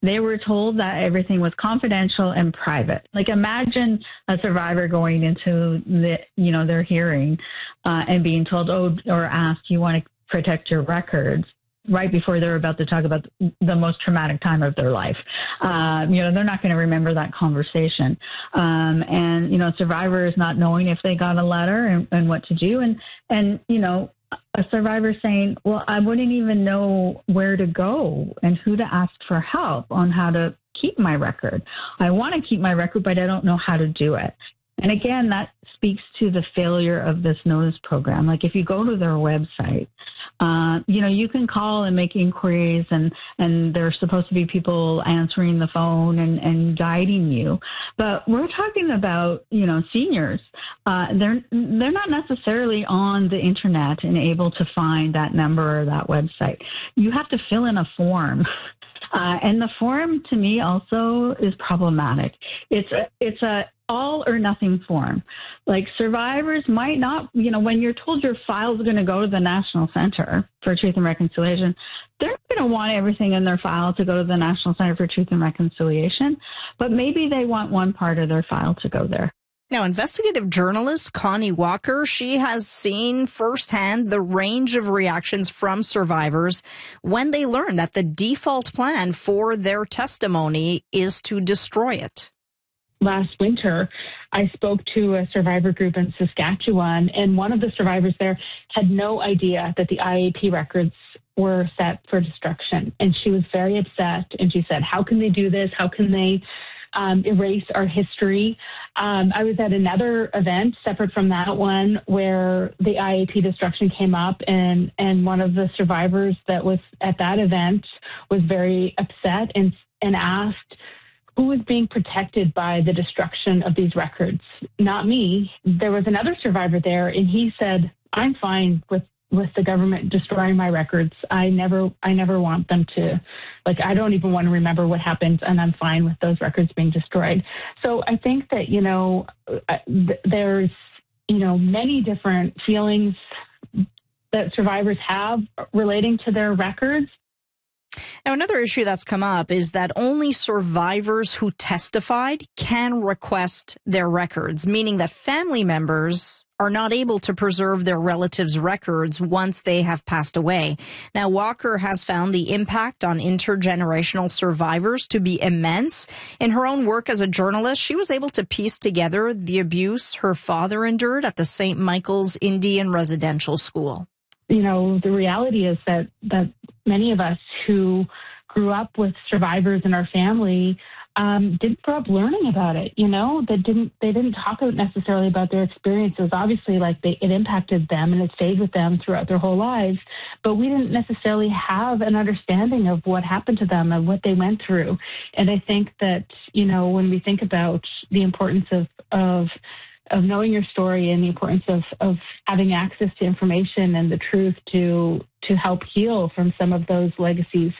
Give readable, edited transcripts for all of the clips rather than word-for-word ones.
They were told that everything was confidential and private. Like, imagine a survivor going into their hearing and being told, or asked, you want to protect your records, right before they're about to talk about the most traumatic time of their life. They're not going to remember that conversation. Survivors not knowing if they got a letter and what to do. And a survivor saying, well, I wouldn't even know where to go and who to ask for help on how to keep my record. I want to keep my record, but I don't know how to do it. And again, that speaks to the failure of this notice program. Like, if you go to their website, you can call and make inquiries, and there's supposed to be people answering the phone and guiding you. But we're talking about, seniors. They're not necessarily on the internet and able to find that number or that website. You have to fill in a form. And the form, to me, also is problematic. It's a all or nothing form. Like, survivors might not, when you're told your file is going to go to the National Center for Truth and Reconciliation, they're going to want everything in their file to go to the National Center for Truth and Reconciliation, but maybe they want one part of their file to go there. Now, investigative journalist Connie Walker, she has seen firsthand the range of reactions from survivors when they learn that the default plan for their testimony is to destroy it. Last winter, I spoke to a survivor group in Saskatchewan, and one of the survivors there had no idea that the IAP records were set for destruction. And she was very upset, and she said, how can they do this? How can they erase our history? I was at another event separate from that one where the IAP destruction came up, and one of the survivors that was at that event was very upset and asked who was being protected by the destruction of these records. Not me. There was another survivor there, and he said, I'm fine with the government destroying my records. I never want them to, I don't even want to remember what happened, and I'm fine with those records being destroyed. So I think that, there's, many different feelings that survivors have relating to their records. Now, another issue that's come up is that only survivors who testified can request their records, meaning that family members are not able to preserve their relatives' records once they have passed away. Now, Walker has found the impact on intergenerational survivors to be immense. In her own work as a journalist, she was able to piece together the abuse her father endured at the St. Michael's Indian Residential School. The reality is that many of us who grew up with survivors in our family didn't grow up learning about it. They didn't talk necessarily about their experiences. Obviously, it impacted them and it stayed with them throughout their whole lives. But we didn't necessarily have an understanding of what happened to them and what they went through. And I think that when we think about the importance of knowing your story and the importance of having access to information and the truth to help heal from some of those legacies,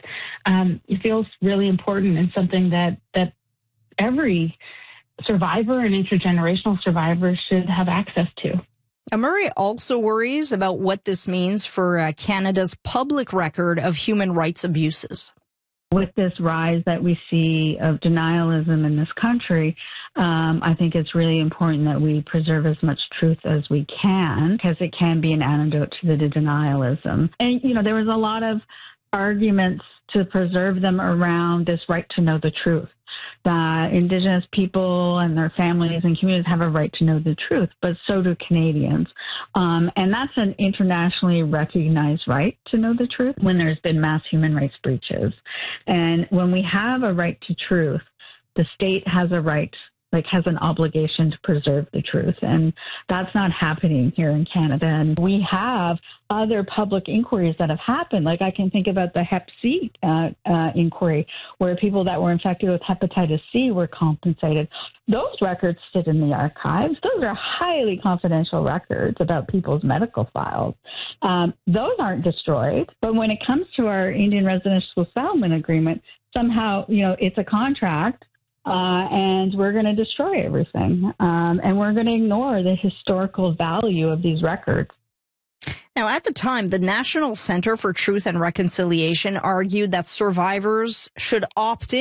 it feels really important and something that every survivor and intergenerational survivor should have access to. Murray also worries about what this means for Canada's public record of human rights abuses. With this rise that we see of denialism in this country, I think it's really important that we preserve as much truth as we can, because it can be an antidote to the denialism. And, there was a lot of arguments to preserve them around this right to know the truth, that Indigenous people and their families and communities have a right to know the truth, but so do Canadians. And that's an internationally recognized right to know the truth when there's been mass human rights breaches. And when we have a right to truth, the state has a right, has an obligation to preserve the truth. And that's not happening here in Canada. And we have other public inquiries that have happened. I can think about the Hep C inquiry, where people that were infected with hepatitis C were compensated. Those records sit in the archives. Those are highly confidential records about people's medical files. Those aren't destroyed. But when it comes to our Indian Residential Settlement Agreement, somehow, it's a contract. And we're going to destroy everything. And we're going to ignore the historical value of these records. Now, at the time, the National Center for Truth and Reconciliation argued that survivors should opt in